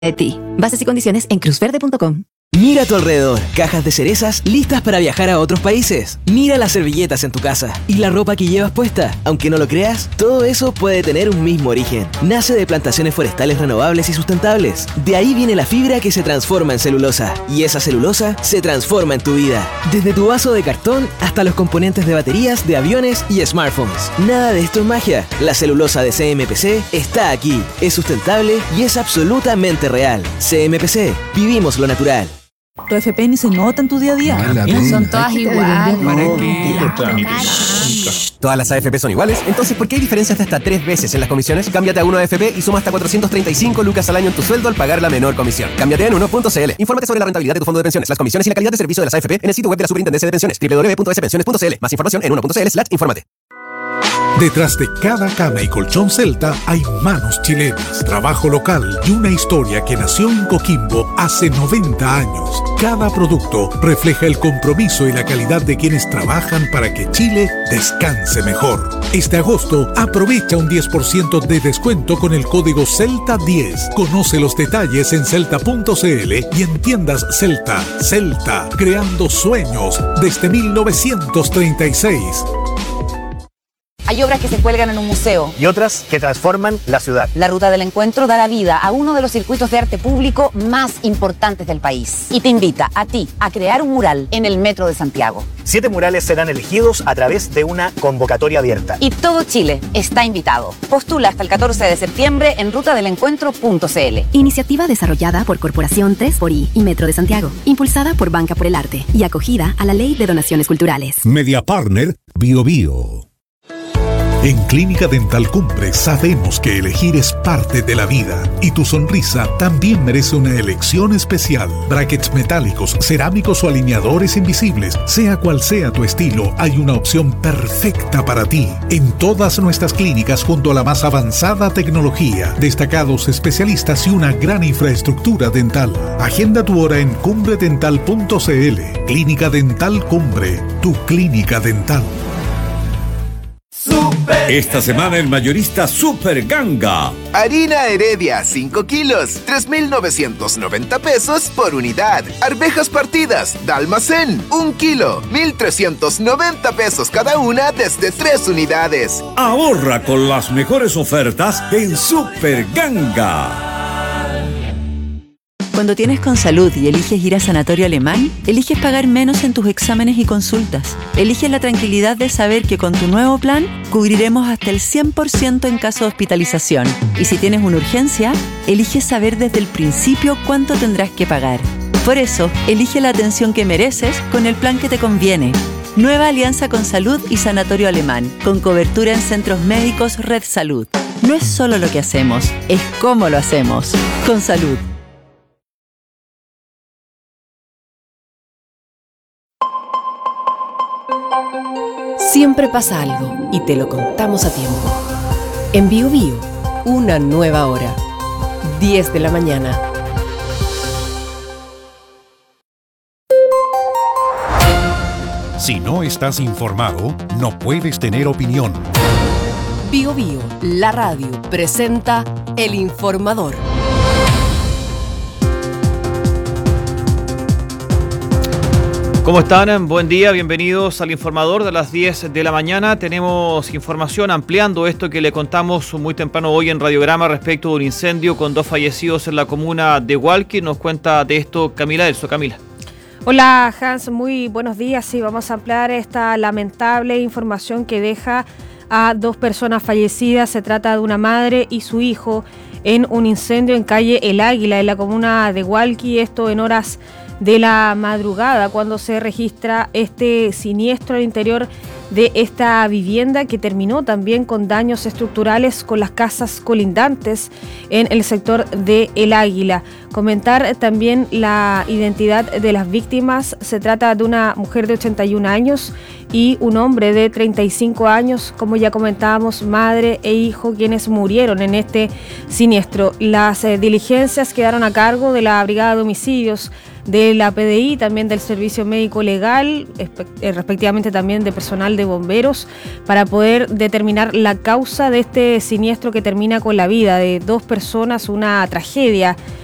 de ti. Bases y condiciones en cruzverde.com. Mira a tu alrededor, cajas de cerezas listas para viajar a otros países. Mira las servilletas en tu casa y la ropa que llevas puesta. Aunque no lo creas, todo eso puede tener un mismo origen. Nace de plantaciones forestales renovables y sustentables. De ahí viene la fibra que se transforma en celulosa. Y esa celulosa se transforma en tu vida. Desde tu vaso de cartón hasta los componentes de baterías, de aviones y smartphones. Nada de esto es magia. La celulosa de CMPC está aquí. Es sustentable y es absolutamente real. CMPC. Vivimos lo natural. Tu FP ni se nota en tu día a día. Son todas iguales. ¿Todas las AFP son iguales? Entonces, ¿por qué hay diferencias de hasta 3 veces en las comisiones? Cámbiate a 1AFP y suma hasta 435 lucas al año en tu sueldo al pagar la menor comisión. Cámbiate en 1.cl. Infórmate sobre la rentabilidad de tu fondo de pensiones, las comisiones y la calidad de servicio de las AFP en el sitio web de la Superintendencia de Pensiones, www.spensiones.cl. Más información en 1.cl/. Infórmate. Detrás de cada cama y colchón Celta hay manos chilenas, trabajo local y una historia que nació en Coquimbo hace 90 años. Cada producto refleja el compromiso y la calidad de quienes trabajan para que Chile descanse mejor. Este agosto aprovecha un 10% de descuento con el código CELTA10. Conoce los detalles en celta.cl y en tiendas Celta. Celta, creando sueños desde 1936. Hay obras que se cuelgan en un museo. Y otras que transforman la ciudad. La Ruta del Encuentro da la vida a uno de los circuitos de arte público más importantes del país. Y te invita a ti a crear un mural en el Metro de Santiago. 7 murales serán elegidos a través de una convocatoria abierta. Y todo Chile está invitado. Postula hasta el 14 de septiembre en rutadelencuentro.cl. Iniciativa desarrollada por Corporación 3xI y Metro de Santiago. Impulsada por Banca por el Arte y acogida a la Ley de Donaciones Culturales. Media Partner Bio Bio. En Clínica Dental Cumbre sabemos que elegir es parte de la vida y tu sonrisa también merece una elección especial. Brackets metálicos, cerámicos o alineadores invisibles, sea cual sea tu estilo, hay una opción perfecta para ti. En todas nuestras clínicas junto a la más avanzada tecnología, destacados especialistas y una gran infraestructura dental. Agenda tu hora en cumbredental.cl. Clínica Dental Cumbre, tu clínica dental. Esta semana el mayorista Super Ganga. Harina Heredia 5 kilos, 3,990 pesos por unidad. Arvejas partidas de almacén 1 kilo, 1,390 pesos cada una desde 3 unidades. Ahorra con las mejores ofertas en Super Ganga. Cuando tienes Consalud y eliges ir a Sanatorio Alemán, eliges pagar menos en tus exámenes y consultas. Eliges la tranquilidad de saber que con tu nuevo plan cubriremos hasta el 100% en caso de hospitalización. Y si tienes una urgencia, eliges saber desde el principio cuánto tendrás que pagar. Por eso, elige la atención que mereces con el plan que te conviene. Nueva alianza Consalud y Sanatorio Alemán, con cobertura en centros médicos Red Salud. No es solo lo que hacemos, es cómo lo hacemos. Consalud. Siempre pasa algo y te lo contamos a tiempo. En Bio Bio, una nueva hora. 10 de la mañana. Si no estás informado, no puedes tener opinión. Bio Bio, la radio, presenta El Informador. ¿Cómo están? Buen día, bienvenidos al Informador de las 10 de la mañana. Tenemos información ampliando esto que le contamos muy temprano hoy en Radiograma respecto de un incendio con 2 fallecidos en la comuna de Hualqui. Nos cuenta de esto Camila Elso. Camila. Hola Hans, muy buenos días. Sí, vamos a ampliar esta lamentable información que deja a 2 personas fallecidas. Se trata de una madre y su hijo en un incendio en calle El Águila, en la comuna de Hualqui. Esto en horas de la madrugada, cuando se registra este siniestro al interior de esta vivienda, que terminó también con daños estructurales con las casas colindantes en el sector de El Águila. Comentar también la identidad de las víctimas. Se trata de una mujer de 81 años y un hombre de 35 años, como ya comentábamos, madre e hijo, quienes murieron en este siniestro. Las diligencias quedaron a cargo de la Brigada de Homicidios de la PDI, también del Servicio Médico Legal, respectivamente también de personal de bomberos, para poder determinar la causa de este siniestro que termina con la vida de 2 personas, una tragedia